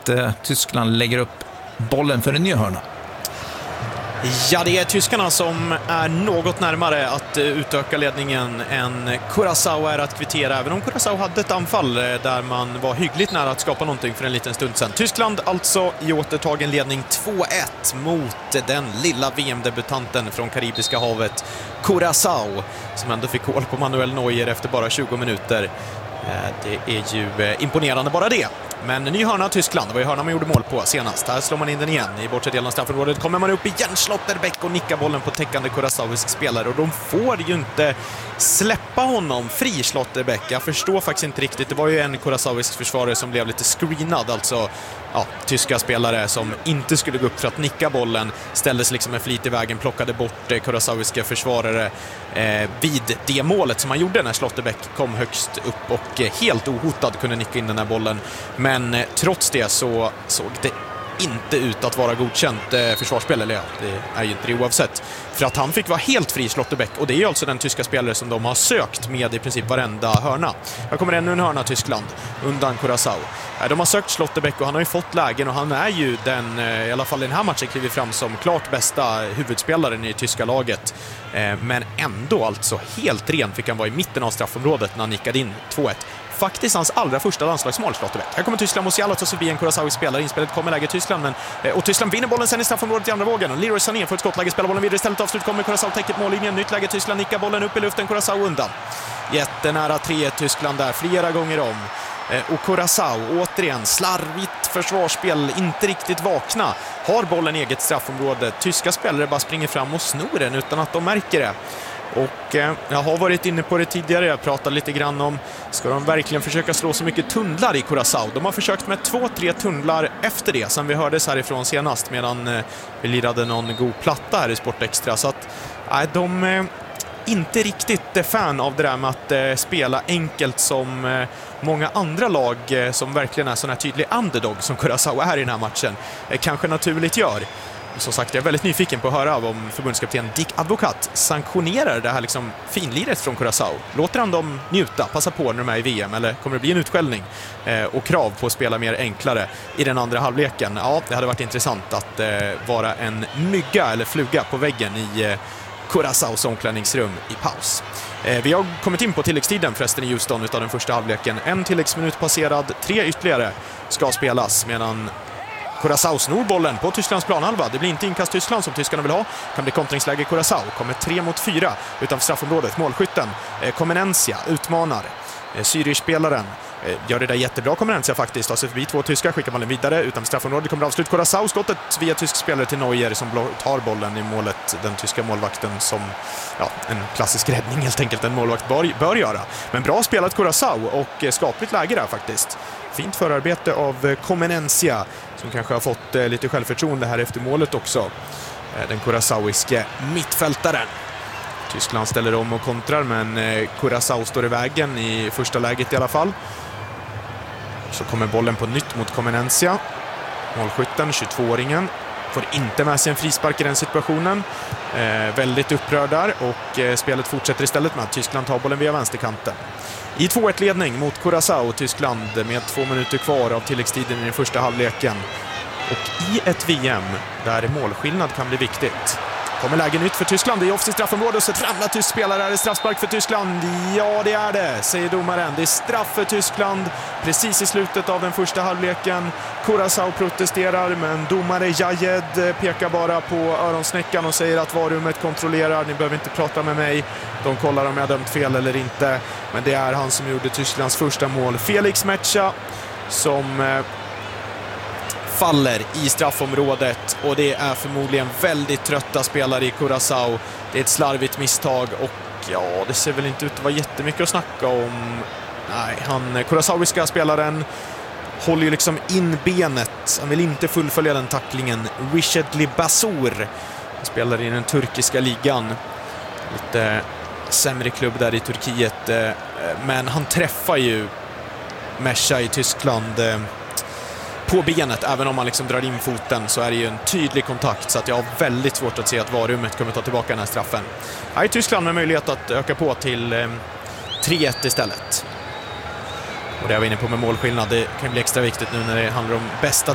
att Tyskland lägger upp bollen för en ny hörna. Ja, det är tyskarna som är något närmare att utöka ledningen än Curaçao är att kvittera, även om Curaçao hade ett anfall där man var hyggligt nära att skapa någonting för en liten stund sedan. Tyskland alltså i återtagen ledning 2-1 mot den lilla VM-debutanten från Karibiska havet, Curaçao, som ändå fick hål på Manuel Neuer efter bara 20 minuter. Det är ju imponerande bara det. Men ny hörna Tyskland, det var ju hörna man gjorde mål på senast. Här slår man in den igen. I bortre delen av straffområdet kommer man upp igen, Schlotterbeck, och nickar bollen på täckande Curaçaoisk spelare. Och de får ju inte släppa honom fri, Schlotterbeck. Jag förstår faktiskt inte riktigt. Det var ju en Curaçaoisk försvarare som blev lite screenad. Alltså tyska spelare som inte skulle gå upp för att nicka bollen ställdes liksom med flit i vägen, plockade bort Curaçaoiska försvarare vid det målet som han gjorde när Schlotterbeck kom högst upp och helt ohotad kunde nicka in den här bollen. Men trots det så såg det inte ut att vara godkänt försvarsspel, eller det är ju inte det oavsett. För att han fick vara helt fri, Schlotterbeck, och det är ju alltså den tyska spelare som de har sökt med i princip varenda hörna. Här kommer ännu en hörna Tyskland undan Curaçao. De har sökt Schlotterbeck och han har ju fått lägen, och han är ju den, i alla fall i den här matchen, kliver fram som klart bästa huvudspelaren i tyska laget. Men ändå alltså helt ren fick han vara i mitten av straffområdet när han nickade in 2-1. Faktiskt hans allra första landslagsmål, Schlotterbeck. Här kommer Tyskland, Musiala tar sig förbi en Curaçao spelare. Inspelet kommer läge Tyskland, och Tyskland vinner bollen sen i straffområdet i andra vågen. Och Leroy Sané får ett skottläge, spelar bollen vidare. Istället avslut kommer Curaçao, täcket mållinjen. Nytt läge Tyskland, nickar bollen upp i luften, Curaçao undan. Jättenära 3-1 Tyskland där, flera gånger om. Och Curaçao, återigen, slarvigt försvarsspel, inte riktigt vakna. Har bollen i eget straffområde. Tyska spelare bara springer fram och snor den utan att de märker det. Och jag har varit inne på det tidigare, jag pratade lite grann om, ska de verkligen försöka slå så mycket tunnlar i Curaçao? De har försökt med 2-3 tunnlar efter det, som vi hördes härifrån senast, medan vi lirade någon god platta här i Sportextra. Så att de är inte riktigt fan av det där med att spela enkelt som många andra lag som verkligen är sån här tydlig underdog som Curaçao är i den här matchen kanske naturligt gör. Som sagt, jag är väldigt nyfiken på att höra om förbundskapten Dick Advocat sanktionerar det här liksom finliret från Curaçao. Låter han dem njuta, passa på när de är i VM, eller kommer det bli en utskällning och krav på att spela mer enklare i den andra halvleken? Ja, det hade varit intressant att vara en mygga eller fluga på väggen i Curaçaos omklädningsrum i paus. Vi har kommit in på tilläggstiden förresten i Houston utav den första halvleken. En tilläggsminut passerad, 3 ytterligare ska spelas, medan Curaçao snor bollen på Tysklands planhalva. Det blir inte inkast Tyskland som tyskarna vill ha. Kan bli kontringsläge Curaçao. Kommer 3-4 utanför straffområdet. Målskytten Comenencia utmanar Zürich-spelaren. Gör det där jättebra, Comenencia faktiskt. Tar sig förbi 2 tyskar, skickar bollen vidare utanför straffområdet. Kommer avslut Curaçao. Skottet via tysk spelare till Neuer som tar bollen i målet. Den tyska målvakten som en klassisk räddning helt enkelt en målvakt bör göra. Men bra spelat Curaçao och skapligt läge där faktiskt. Fint förarbete av Comenencia som kanske har fått lite självförtroende här efter målet också. Den Curaçaoiske mittfältaren. Tyskland ställer om och kontrar, men Curaçao står i vägen i första läget i alla fall. Så kommer bollen på nytt mot Comenencia. Målskytten, 22-åringen, får inte med sig en frispark i den situationen. Väldigt upprörd där, och spelet fortsätter istället med att Tyskland tar bollen via vänsterkanten. I 2-1-ledning mot Curaçao, Tyskland, med 2 minuter kvar av tilläggstiden i den första halvleken. Och i ett VM där målskillnad kan bli viktigt. Kommer läge nytt för Tyskland i offside straffområdet, och så ramlar tysk spelare. Är det straffspark för Tyskland? Ja, det är det, säger domaren. Det är straff för Tyskland precis i slutet av den första halvleken. Curaçao protesterar, men domare Jajed pekar bara på öronsnäckan och säger att varummet kontrollerar. Ni behöver inte prata med mig. De kollar om jag dömt fel eller inte. Men det är han som gjorde Tysklands första mål. Felix Metsä som faller i straffområdet, och det är förmodligen väldigt trötta spelare i Curaçao. Det är ett slarvigt misstag, och det ser väl inte ut att vara jättemycket att snacka om. Nej, Curaçaoiska spelaren håller ju liksom in benet. Han vill inte fullfölja den tacklingen. Richardly Bassour spelar i den turkiska ligan. Lite sämre klubb där i Turkiet, men han träffar ju Metsä i Tyskland på benet. Även om man liksom drar in foten så är det ju en tydlig kontakt, så att jag har väldigt svårt att se att varummet kommer ta tillbaka den här straffen. Här är Tyskland med möjlighet att öka på till 3-1 istället. Och det jag var inne på med målskillnad, det kan bli extra viktigt nu när det handlar om bästa